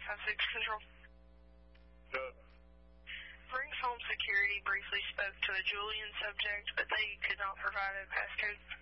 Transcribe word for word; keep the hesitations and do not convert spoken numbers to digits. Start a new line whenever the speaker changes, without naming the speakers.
five six Control.
Good.
Brings Home Security briefly spoke to a Julian subject, but they could not provide a passcode.